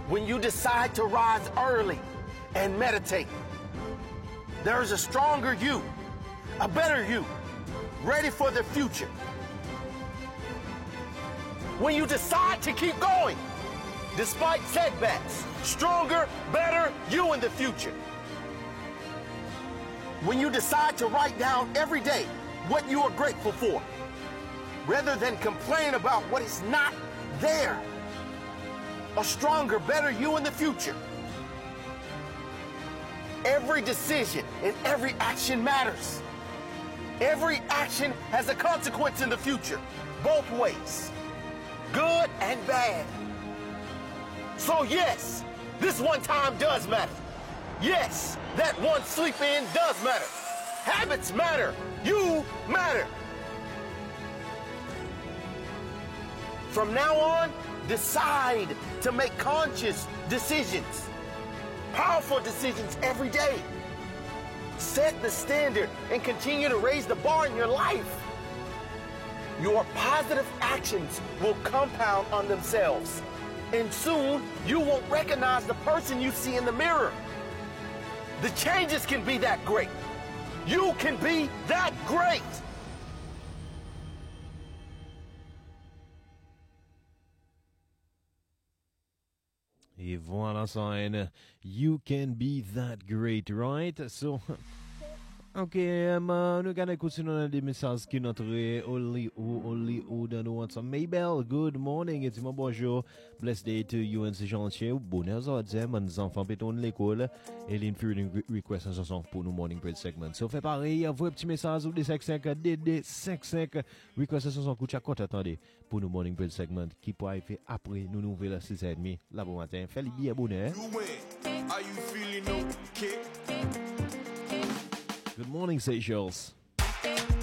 When you decide to rise early and meditate, there is a stronger you, a better you, ready for the future. When you decide to keep going, despite setbacks, stronger, better you in the future. When you decide to write down every day what you are grateful for, rather than complain about what is not there. A stronger, better you in the future. Every decision and every action matters. Every action has a consequence in the future, both ways, good and bad. So yes, this one time does matter. Yes, that one sleep in does matter. Habits matter. You matter. From now on, decide to make conscious decisions, powerful decisions every day. Set the standard and continue to raise the bar in your life. Your positive actions will compound on themselves, and soon you won't recognize the person you see in the mirror. The changes can be that great. You can be that great. Et voilà, sign. You can be that great, right? So, ok, nous allons continuer des messages qui notre only ou dans nous some Maybell, good morning, it's my bonjour. Blessed day to you and Jean-Ché. Bonheur à dire, mes enfants pétons l'école. Et l'inferior request en chanson pour nous morning bread segment. So, fait pareil, envoyez un petit message ou des 55 DD55 request en chanson coup chaque attendez pour nous morning bread segment qui pourra faire après nous nouvelles à 6h30 là bon matin. Fais les billets bonheur. Are you feeling okay? Good morning, Seychelles.